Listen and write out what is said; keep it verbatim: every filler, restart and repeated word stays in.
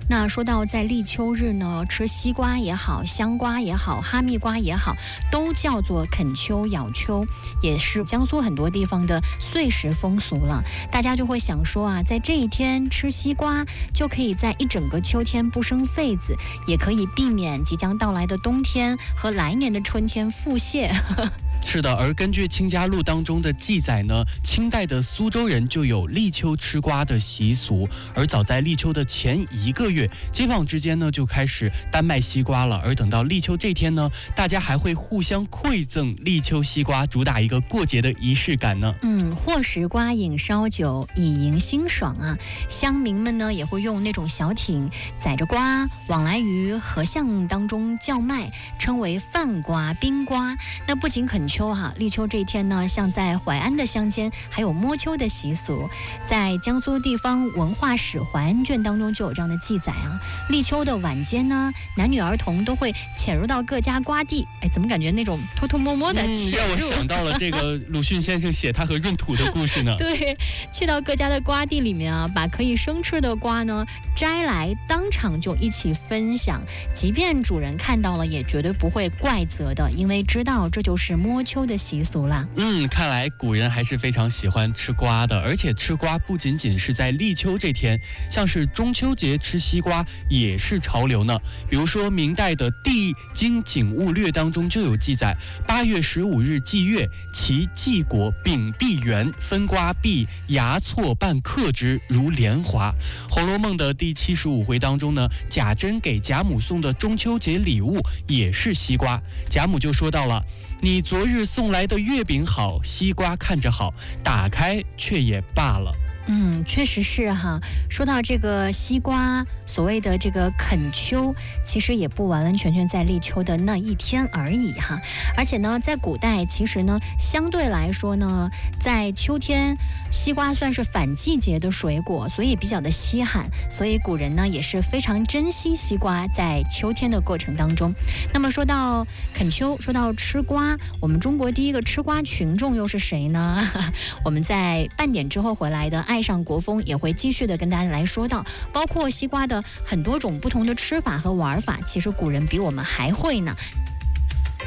那说到在立秋日呢，吃西瓜也好，香瓜也好，哈密瓜也好，都叫做啃秋咬秋，也是江苏很多地方的岁时风俗了。大家就会想说啊，在这一天吃西瓜就可以在一整个秋天不生痱子，也可以避免即将到来的冬天和来年的春天腹泻。 是的，而根据《清嘉录》当中的记载呢，清代的苏州人就有立秋吃瓜的习俗，而早在立秋的前一个月，街坊之间呢就开始单卖西瓜了。而等到立秋这天呢，大家还会互相馈赠立秋西瓜，主打一个过节的仪式感呢。 嗯，或食瓜，饮烧酒，以迎新爽啊。乡民们呢也会用那种小艇载着瓜往来于河巷当中叫卖，称为饭瓜、冰瓜。那不仅啃秋哈，立秋这一天呢，像在淮安的乡间还有摸秋的习俗，在江苏地方文化史淮安卷当中就有这样的记载啊。立秋的晚间呢，男女儿童都会潜入到各家瓜地，哎，怎么感觉那种偷偷摸摸的潜入、嗯、 让我想到了这个鲁迅先生写他和闰土的故事呢。 对，去到各家的瓜地里面啊，把可以生吃的瓜呢摘来，当场就一起分享，即便主人看到了也绝对不会怪责的，因为知道这就是摸秋的习俗啦。 嗯，看来古人还是非常喜欢吃瓜的，而且吃瓜不仅仅是在立秋这天，像是中秋节吃西瓜也是潮流呢。比如说明代的《地经景物略》当中就有记载，八月十五日祭月，其季果柄碧圆，分瓜必芽错半克之，如莲华。《红楼梦》的第七十五回当中呢，贾珍给贾母送的中秋节礼物也是西瓜，贾母就说到了，你昨日送来的月饼好，西瓜看着好，打开却也罢了。 嗯，确实是哈。说到这个西瓜，所谓的这个啃秋，其实也不完完全全在立秋的那一天而已哈。而且呢，在古代，其实呢，相对来说呢，在秋天，西瓜算是反季节的水果，所以比较的稀罕，所以古人呢也是非常珍惜西瓜在秋天的过程当中。那么说到啃秋，说到吃瓜，我们中国第一个吃瓜群众又是谁呢？我们在半点之后回来的爱上国风也会继续的跟大家来说到，包括西瓜的很多种不同的吃法和玩法，其实古人比我们还会呢。